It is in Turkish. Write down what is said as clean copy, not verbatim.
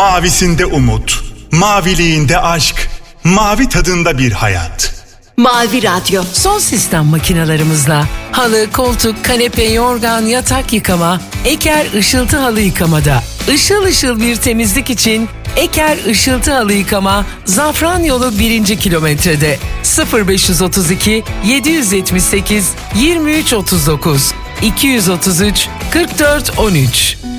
Mavisinde umut, maviliğinde aşk, mavi tadında bir hayat. Mavi Radyo. Son sistem makinalarımızla halı, koltuk, kanepe, yorgan, yatak yıkama, Eker ışıltı halı yıkamada. Işıl ışıl bir temizlik için Eker ışıltı halı yıkama Zafranyolu 1. kilometrede 0532 778 2339 233 44 13.